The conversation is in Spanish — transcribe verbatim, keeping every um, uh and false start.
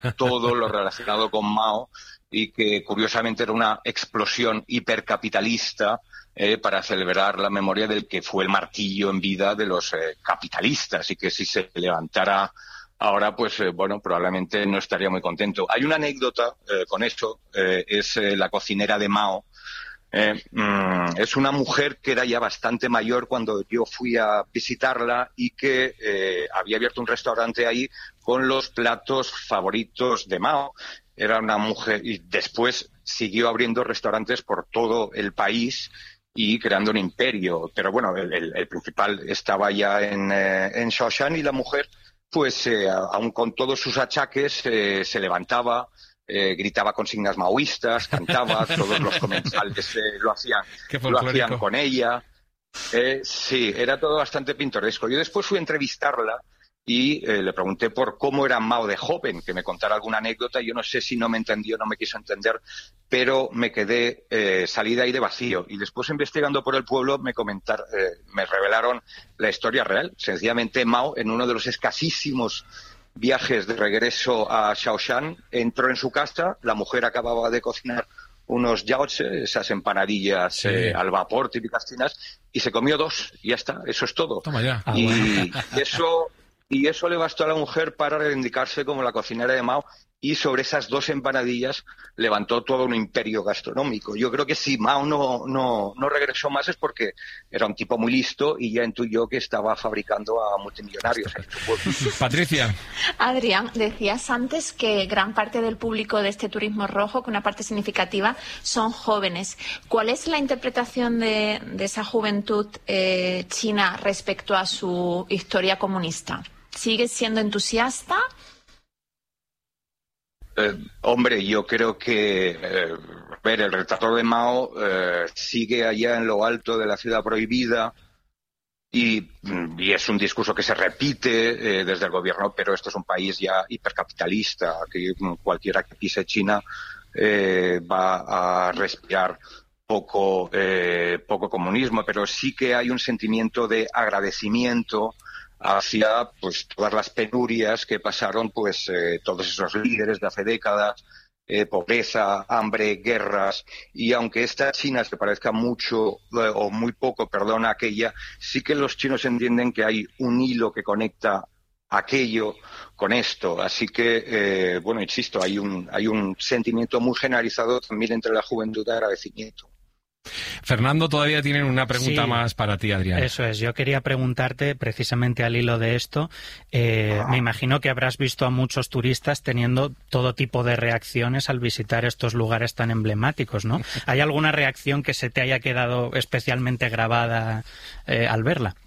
todo lo relacionado con Mao y que curiosamente era una explosión hipercapitalista eh, para celebrar la memoria del que fue el martillo en vida de los eh, capitalistas y que si se levantara ahora, pues eh, bueno, probablemente no estaría muy contento. Hay una anécdota eh, con esto, eh, es eh, la cocinera de Mao. Eh, mm, es una mujer que era ya bastante mayor cuando yo fui a visitarla y que eh, había abierto un restaurante ahí con los platos favoritos de Mao. Era una mujer y después siguió abriendo restaurantes por todo el país y creando un imperio. Pero bueno, el, el, el principal estaba ya en, eh, en Shaoshan y la mujer, pues eh, aun con todos sus achaques, eh, se levantaba, Eh, gritaba consignas maoístas, cantaba, todos los comensales eh, lo hacían, lo hacían con ella. Eh, sí, era todo bastante pintoresco. Yo después fui a entrevistarla y eh, le pregunté por cómo era Mao de joven, que me contara alguna anécdota. Yo no sé si no me entendió o no me quiso entender, pero me quedé eh, salida ahí de vacío. Y después, investigando por el pueblo, me comentar, eh, me revelaron la historia real. Sencillamente, Mao, en uno de los escasísimos viajes de regreso a Shaoshan, entró en su casa, la mujer acababa de cocinar unos yaozi, esas empanadillas sí. eh, al vapor típicas chinas, y se comió dos, y ya está, eso es todo. Toma ya. Y, y eso y eso le bastó a la mujer para reivindicarse como la cocinera de Mao, y sobre esas dos empanadillas levantó todo un imperio gastronómico. Yo creo que si Mao no, no, no regresó más es porque era un tipo muy listo y ya intuyó que estaba fabricando a multimillonarios en su pueblo. Patricia. Adrián, decías antes que gran parte del público de este turismo rojo, que una parte significativa, son jóvenes. ¿Cuál es la interpretación de, de esa juventud eh, china respecto a su historia comunista? ¿Sigues siendo entusiasta? Eh, hombre, yo creo que eh, ver, el retrato de Mao eh, sigue allá en lo alto de la ciudad prohibida y, y es un discurso que se repite eh, desde el gobierno, pero esto es un país ya hipercapitalista, que cualquiera que pise China eh, va a respirar poco, eh, poco comunismo, pero sí que hay un sentimiento de agradecimiento hacia pues todas las penurias que pasaron pues eh, todos esos líderes de hace décadas, eh, pobreza, hambre, guerras, y aunque esta China se parezca mucho eh, o muy poco, perdón, a aquella, sí que los chinos entienden que hay un hilo que conecta aquello con esto, así que eh, bueno, insisto, hay un hay un sentimiento muy generalizado también entre la juventud de agradecimiento. Fernando, todavía tienen una pregunta sí, más para ti, Adrián. Eso es, yo quería preguntarte precisamente al hilo de esto, eh, ah. me imagino que habrás visto a muchos turistas teniendo todo tipo de reacciones al visitar estos lugares tan emblemáticos, ¿no? ¿Hay alguna reacción que se te haya quedado especialmente grabada eh, al verla?